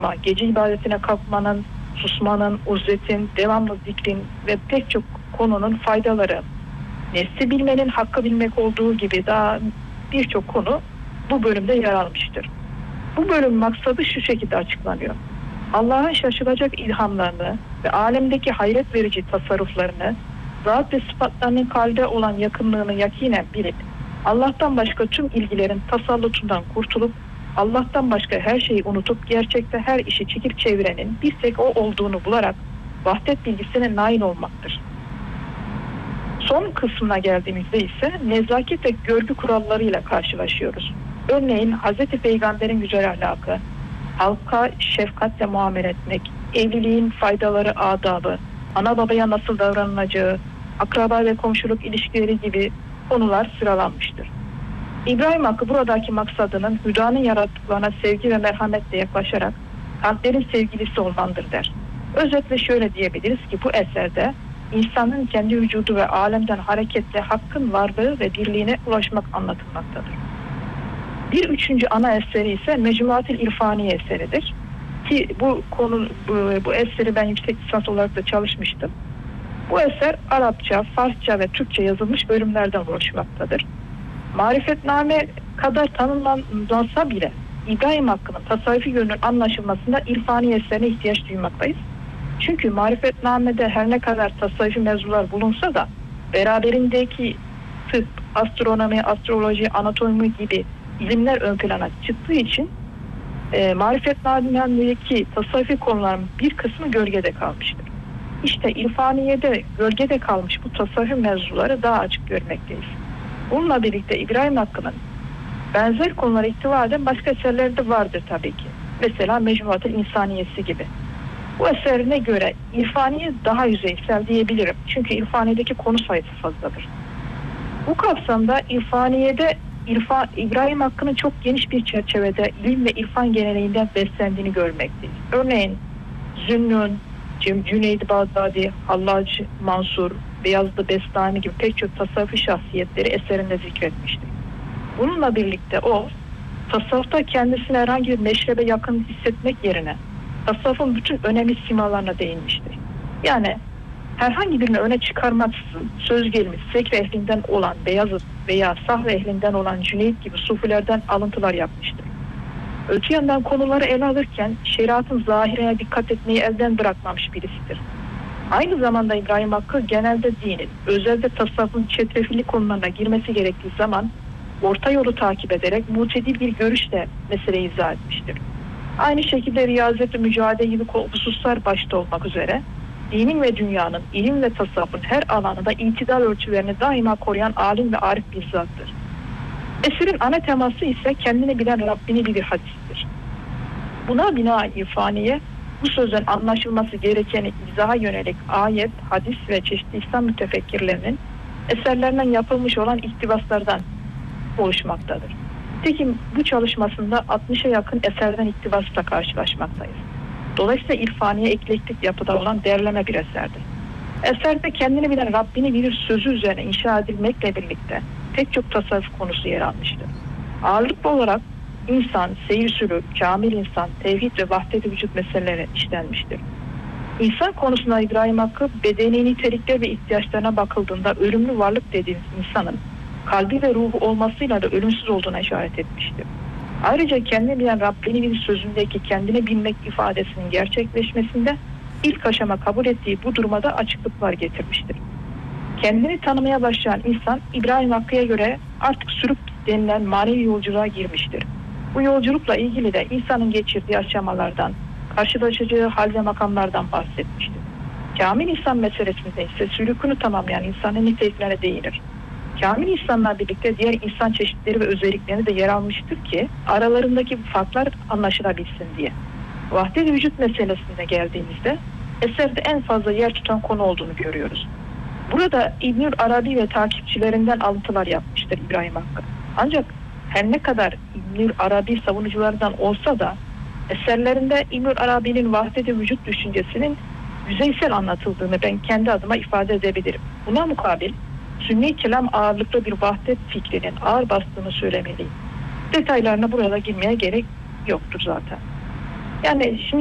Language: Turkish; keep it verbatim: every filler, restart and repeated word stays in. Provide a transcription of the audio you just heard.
gece ibadetine kalkmanın, susmanın, uzletin, devamlı zikrin ve pek çok konunun faydaları, nefsi bilmenin hakkı bilmek olduğu gibi daha birçok konu bu bölümde yer almıştır. Bu bölüm maksadı şu şekilde açıklanıyor. Allah'ın şaşılacak ilhamlarını ve alemdeki hayret verici tasarruflarını, zat ve sıfatlarının kalbe olan yakınlığını yakinen bilip, Allah'tan başka tüm ilgilerin tasallutundan kurtulup, Allah'tan başka her şeyi unutup gerçekte her işi çekip çevirenin bir tek O olduğunu bularak vahdet bilgisine nail olmaktır. Son kısmına geldiğimizde ise nezaket ve görgü kurallarıyla karşılaşıyoruz. Örneğin Hz. Peygamber'in güzel ahlakı, halka şefkatle muamele etmek, evliliğin faydaları, adabı, ana babaya nasıl davranılacağı, akraba ve komşuluk ilişkileri gibi konular sıralanmıştır. İbrahim Hakkı buradaki maksadının hüdanın yarattıklarına sevgi ve merhametle yaklaşarak kalplerin sevgilisi olmandır der. Özetle şöyle diyebiliriz ki bu eserde insanın kendi vücudu ve alemden hareketle hakkın varlığı ve birliğine ulaşmak anlatılmaktadır. Bir üçüncü ana eseri ise Mecmuat-ül İrfaniye eseridir. Ki bu konu bu, bu eseri ben yüksek lisans olarak da çalışmıştım. Bu eser Arapça, Farsça ve Türkçe yazılmış bölümlerden oluşmaktadır. Marifetname kadar tanımlansa bile İbrahim Hakkı'nın tasavvufi yönünün anlaşılmasında irfani eserine ihtiyaç duymaktayız. Çünkü marifetnamede her ne kadar tasavvufi mevzular bulunsa da beraberindeki tıp, astronomi, astroloji, anatomi gibi ilimler ön plana çıktığı için e, marifetnamedeki tasavvufi konuların bir kısmı gölgede kalmıştır. İşte irfaniyede gölgede kalmış bu tasavvufi mevzuları daha açık görmekteyiz. Bununla birlikte İbrahim Hakkı'nın benzer konulara ihtiva eden başka eserleri de vardır tabii ki. Mesela Mecmuat-ı İnsaniyesi gibi. Bu eserine göre irfaniye daha yüzeysel diyebilirim. Çünkü irfaniyedeki konu sayısı fazladır. Bu kapsamda irfaniyede irfa, İbrahim Hakkı'nın çok geniş bir çerçevede ilim ve irfan geleneğinden beslendiğini görmekteyiz. Örneğin Zünnun, Cüneyd-i Bağdadi, Hallacı Mansur, Beyazıt Bestami gibi pek çok tasavvufi şahsiyetleri eserinde zikretmiştir. Bununla birlikte o, tasavvufta kendisine herhangi bir meşrebe yakın hissetmek yerine tasavvufun bütün önemli simalarına değinmiştir. Yani herhangi birini öne çıkarmaksızın söz gelmiş sekre ehlinden olan Beyazıt veya sahve ehlinden olan Cüneyt gibi sufilerden alıntılar yapmıştır. Öte yandan konuları ele alırken şeriatın zahirine dikkat etmeyi elden bırakmamış birisidir. Aynı zamanda İbrahim Hakkı genelde dinin, özelde tasavvufun çetrefilli konularına girmesi gerektiği zaman orta yolu takip ederek mutedil bir görüşle meseleyi izah etmiştir. Aynı şekilde riyazet ve mücadele gibi hususlar başta olmak üzere dinin ve dünyanın, ilim ve tasavvufun her alanında itidal ölçülerini daima koruyan alim ve arif bir zattır. Eserin ana teması ise kendini bilen Rabbini bilir hadistir. Buna binaen irfaniye, bu sözün anlaşılması gerekeni izaha yönelik ayet, hadis ve çeşitli İslam mütefekkirlerinin eserlerinden yapılmış olan iktibaslardan oluşmaktadır. Nitekim bu çalışmasında altmışa yakın eserden iktibasla karşılaşmaktayız. Dolayısıyla irfaniye eklektik yapıda olan derleme bir eserdir. Eserde kendini bilen Rabbini bilir sözü üzerine inşa edilmekle birlikte pek çok tasavvuf konusu yer almıştır. Ağırlıklı olarak insan, seyir sülük, kamil insan, tevhid ve vahdet-i vücut meseleleri işlenmiştir. İnsan konusunda İbrahim Hakkı bedeni nitelikler ve ihtiyaçlarına bakıldığında ölümlü varlık dediğimiz insanın kalbi ve ruhu olmasıyla da ölümsüz olduğuna işaret etmiştir. Ayrıca kendini bilen Rabbini bir sözündeki kendini bilmek ifadesinin gerçekleşmesinde ilk aşama kabul ettiği bu duruma da açıklıklar getirmiştir. Kendini tanımaya başlayan insan İbrahim Hakkı'ya göre artık sürük denilen manevi yolculuğa girmiştir. Bu yolculukla ilgili de insanın geçirdiği aşamalardan, karşılaşacağı hal ve makamlardan bahsetmiştir. Kamil insan meselesinde ise sülükünü tamamlayan insanın niteliklerine değinir. Kamil insanlarla birlikte diğer insan çeşitleri ve özelliklerini de yer almıştır ki aralarındaki farklar anlaşılabilsin diye. Vahdet-i vücut meselesine geldiğimizde eserde en fazla yer tutan konu olduğunu görüyoruz. Burada İbnül Arabi ve takipçilerinden alıntılar yapmıştır İbrahim Hakkı. Ancak her ne kadar İbnül Arabi savunucularından olsa da eserlerinde İbnül Arabi'nin vahdet-i vücut düşüncesinin yüzeysel anlatıldığını ben kendi adıma ifade edebilirim. Buna mukabil Sünni kelam ağırlıklı bir vahdet fikrinin ağır bastığını söylemeliyim. Detaylarına burada girmeye gerek yoktur zaten. Yani şimdi